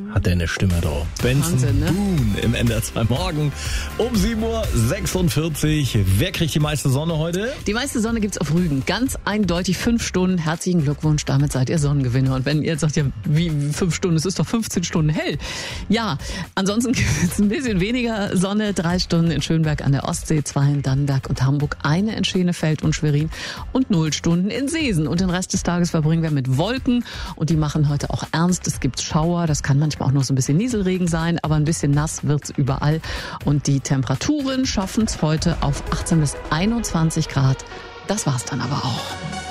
hat der eine Stimme drauf. Benson Wahnsinn, ne? Boone im NDR 2 Morgen um 7:46 Uhr. Wer kriegt die meiste Sonne heute? Die meiste Sonne gibt's auf Rügen. Ganz eindeutig 5 Stunden. Herzlichen Glückwunsch, damit seid ihr Sonnengewinner. Und wenn ihr jetzt sagt, ja, wie 5 Stunden, es ist doch 15 Stunden hell. Ja, ansonsten gibt's ein bisschen weniger Sonne. 3 Stunden in Schönberg an der Ostsee, 2 in Dannenberg und Hamburg, 1 in Schenefeld und Schwerin und 0 Stunden in Seesen. Und den Rest des Tages verbringen wir mit Wolken und die machen heute auch ernst. Es gibt Schauer, das kann manchmal auch noch so ein bisschen Nieselregen sein, aber ein bisschen nass wird's überall. Und die Temperaturen schaffen es heute auf 18 bis 21 Grad. Das war's dann aber auch.